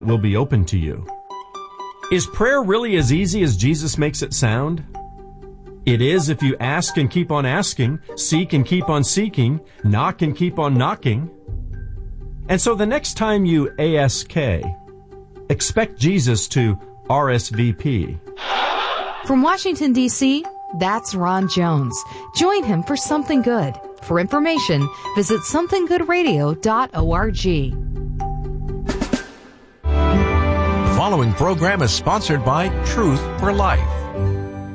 will be open to you. Is prayer really as easy as Jesus makes it sound? It is if you ask and keep on asking, seek and keep on seeking, knock and keep on knocking. And so the next time you ask, expect Jesus to RSVP. From Washington, D.C., that's Ron Jones. Join him for Something Good. For information, visit somethinggoodradio.org. The following program is sponsored by Truth for Life.